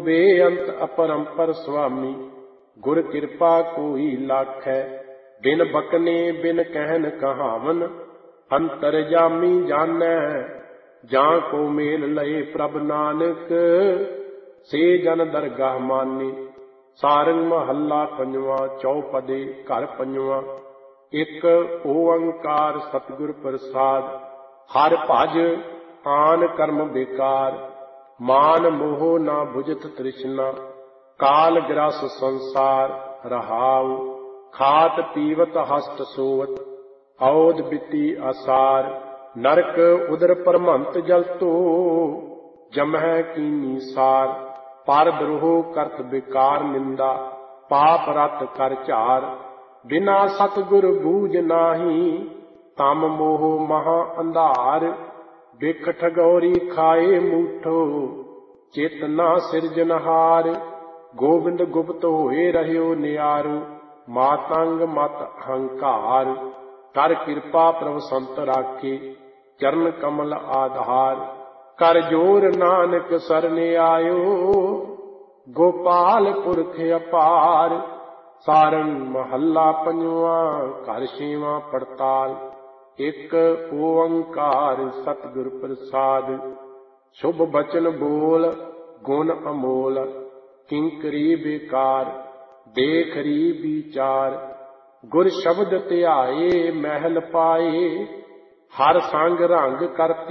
ਬੇਅੰਤ ਅਪਰੰਪਰ ਸੁਆਮੀ, ਗੁਰ ਕਿਰਪਾ ਕੋਈ ਲਾਖੈ। ਬਿਨ ਬਕਨੇ ਬਿਨ ਕਹਿਨ ਕਹਾਵਨ, ਅੰਤਰਜਾਮੀ ਜਾਣੈ। ਜਾਂ ਕੋ ਮੇਲ ਲਏ ਪ੍ਰਭ ਨਾਨਕ, ਸੇ ਜਨ ਦਰਗਾਹ ਮਾਨੀ। ਸਾਰੰਗ ਮਹੱਲਾ ਪੰਜਵਾਂ, ਚੌਪਦੇ ਘਰ ਪੰਜਵਾਂ। ਇੱਕ ਓੰਕਾਰ ਸਤਿਗੁਰ ਪ੍ਰਸਾਦ। ਹਰਿ ਭਜ ਆਨ ਕਰਮ ਬੇਕਾਰ, ਮਾਨ ਮੋਹ ਨਾ ਬੁਝਤ ਤ੍ਰਿਸ਼ਨਾ। ਕਾਲ ਗ੍ਰਸ ਸੰਸਾਰ ਰਹਾਉ, ਖਾਤ ਪੀਵਤ ਹਸਤ ਸੋਵਤ। ਔਦ ਬਿਤੀ ਆਸਾਰ, ਨਰਕ ਉਦਰ ਪਰਮੰਤ ਜਲਤੋ। ਜਮਹਿ ਕੀਨੀ ਸਾਰ, ਪਰ ਦਰੋਹ ਕਰਤ ਬੇਕਾਰ ਨਿੰਦਾ। ਪਾਪ ਰਤ ਕਰ ਝਾਰ, ਬਿਨਾ ਸਤਿਗੁਰ ਬੂਝ ਨਾਹੀ। ਤਮ ਮੋਹ ਮਹਾ ਅੰਧਾਰ, ਬਿਖ ਠਗੌਰੀ ਖਾਏ ਮੂਠੋ। ਚਿਤ ਨਾ ਸਿਰਜਨਹਾਰ, ਗੋਬਿੰਦ ਗੁਪਤ ਹੋਏ ਰਹਿਓ ਨਿਆਰੂ। ਮਾਤੰਗ ਮਤ ਅਹੰਕਾਰ, ਕਰ ਕਿਰਪਾ ਪ੍ਰਭ ਸੰਤ ਰਾਖੇ। ਚਰਨ ਕਮਲ ਆਧਾਰ, ਕਰ ਜੋਰ ਨਾਨਕ ਸਰਨ ਆਇਓ। ਗੋਪਾਲ ਪੁਰਖ ਅਪਾਰ। ਸਾਰੰਗ ਮਹੱਲਾ ਪੰਜਵਾਂ, ਘਰ ਛੇਵਾਂ ਪੜਤਾਲ। ਇੱਕ ਓੰਕਾਰ ਸਤਿਗੁਰ ਪ੍ਰਸਾਦ। ਸ਼ੁਭ ਬਚਨ ਬੋਲ ਗੁਣ ਅਮੋਲ, ਕਿੰਕਰੀ ਬੇਕਾਰ ਦੇਖ ਰੀ ਵਿਚਾਰ। ਗੁਰ ਸ਼ਬਦ ਧਿਆਏ ਮਹਿਲ ਪਾਏ, ਹਰ ਸੰਗ ਰੰਗ ਕਰ